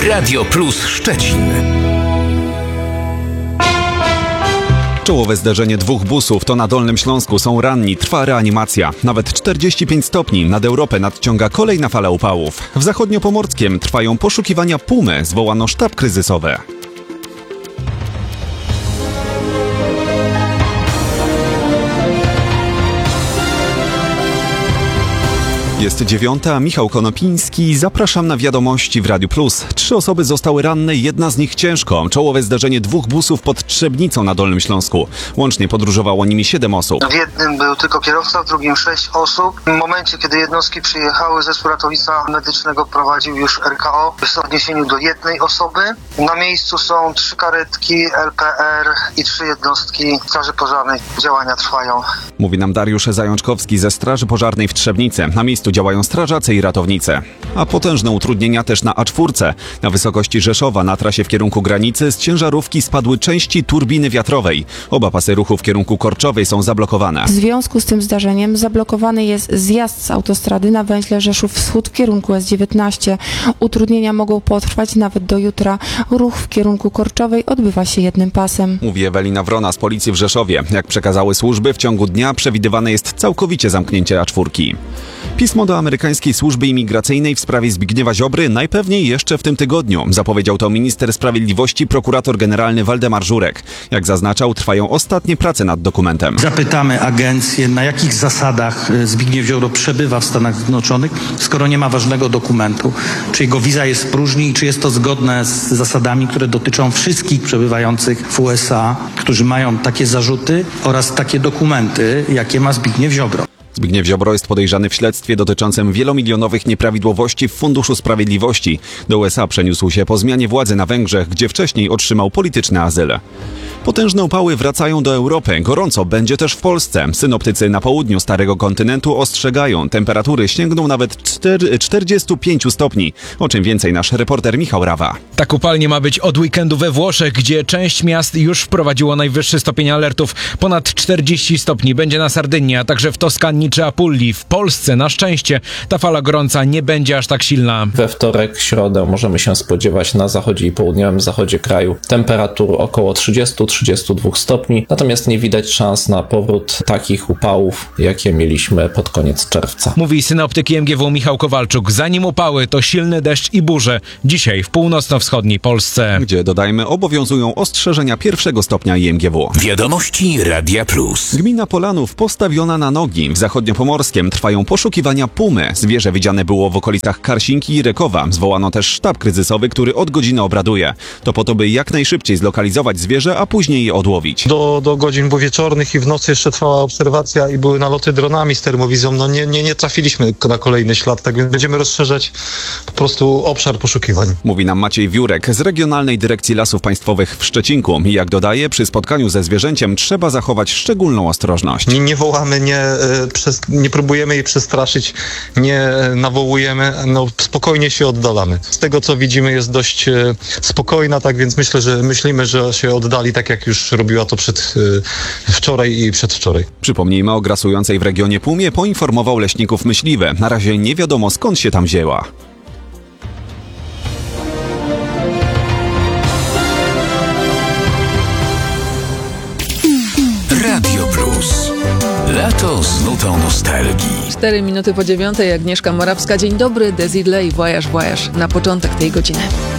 Radio Plus Szczecin. Czołowe zderzenie dwóch busów to na Dolnym Śląsku, są ranni, trwa reanimacja. Nawet 45 stopni nad Europę nadciąga kolejna fala upałów. W zachodniopomorskiem trwają poszukiwania pumy, zwołano sztab kryzysowy. Jest 9:00, Michał Konopiński. Zapraszam na wiadomości w Radiu Plus. 3 osoby zostały ranne, jedna z nich ciężko. Czołowe zdarzenie dwóch busów pod Trzebnicą na Dolnym Śląsku. Łącznie podróżowało nimi 7 osób. W jednym był tylko kierowca, w drugim 6 osób. W momencie, kiedy jednostki przyjechały, zespół ratownictwa medycznego prowadził już RKO w odniesieniu do jednej osoby. Na miejscu są 3 karetki LPR i 3 jednostki Straży Pożarnej. Działania trwają. Mówi nam Dariusz Zajączkowski ze Straży Pożarnej w Trzebnicy. Na miejscu działają strażacy i ratownicy. A potężne utrudnienia też na A4. Na wysokości Rzeszowa na trasie w kierunku granicy z ciężarówki spadły części turbiny wiatrowej. Oba pasy ruchu w kierunku Korczowej są zablokowane. W związku z tym zdarzeniem zablokowany jest zjazd z autostrady na węźle Rzeszów Wschód w kierunku S19. Utrudnienia mogą potrwać nawet do jutra. Ruch w kierunku Korczowej odbywa się jednym pasem. Mówi Ewelina Wrona z policji w Rzeszowie. Jak przekazały służby, w ciągu dnia przewidywane jest całkowicie zamknięcie A4. Pismo do amerykańskiej służby imigracyjnej w sprawie Zbigniewa Ziobry najpewniej jeszcze w tym tygodniu. Zapowiedział to minister sprawiedliwości, prokurator generalny Waldemar Żurek. Jak zaznaczał, trwają ostatnie prace nad dokumentem. Zapytamy agencję, na jakich zasadach Zbigniew Ziobro przebywa w Stanach Zjednoczonych, skoro nie ma ważnego dokumentu. Czy jego wiza jest w próżni i czy jest to zgodne z zasadami, które dotyczą wszystkich przebywających w USA, którzy mają takie zarzuty oraz takie dokumenty, jakie ma Zbigniew Ziobro. Zbigniew Ziobro jest podejrzany w śledztwie dotyczącym wielomilionowych nieprawidłowości w Funduszu Sprawiedliwości. Do USA przeniósł się po zmianie władzy na Węgrzech, gdzie wcześniej otrzymał polityczny azyl. Potężne upały wracają do Europy. Gorąco będzie też w Polsce. Synoptycy na południu Starego Kontynentu ostrzegają. Temperatury sięgną nawet 45 stopni. O czym więcej nasz reporter Michał Rawa. Tak upalnie ma być od weekendu we Włoszech, gdzie część miast już wprowadziło najwyższy stopień alertów. Ponad 40 stopni będzie na Sardynii, a także w Toskanii czy Apulii. W Polsce na szczęście ta fala gorąca nie będzie aż tak silna. We wtorek, środę możemy się spodziewać na zachodzie i południowym zachodzie kraju temperatur około 30-32 stopni, natomiast nie widać szans na powrót takich upałów, jakie mieliśmy pod koniec czerwca. Mówi synoptyk IMGW Michał Kowalczuk. Zanim upały, to silny deszcz i burze. Dzisiaj w północno-wschodniej Polsce. Gdzie, dodajmy, obowiązują ostrzeżenia 1. stopnia IMGW. Wiadomości Radia Plus. Gmina Polanów postawiona na nogi. W zachodniopomorskiem trwają poszukiwania pumy. Zwierzę widziane było w okolicach Karsinki i Rekowa. Zwołano też sztab kryzysowy, który od godziny obraduje. To po to, by jak najszybciej zlokalizować zwierzę, a później je odłowić. Do godzin wieczornych i w nocy jeszcze trwała obserwacja i były naloty dronami z termowizją. No nie trafiliśmy na kolejny ślad, tak więc będziemy rozszerzać po prostu obszar poszukiwań. Mówi nam Maciej Wiórek z Regionalnej Dyrekcji Lasów Państwowych w Szczecinku. I jak dodaje, przy spotkaniu ze zwierzęciem trzeba zachować szczególną ostrożność. Nie wołamy, nie próbujemy jej przestraszyć, nie nawołujemy, spokojnie się oddalamy. Z tego co widzimy jest dość spokojna, tak więc myślimy, że się oddali tak jak już robiła to wczoraj i przedwczoraj. Przypomnijmy, o grasującej w regionie pumie poinformował leśników myśliwy. Na razie nie wiadomo skąd się tam wzięła. Radio Plus. Lato z nutą nostalgii. 4 minuty po 9:00, Agnieszka Morawska. Dzień dobry, Desidle i Voyage na początek tej godziny.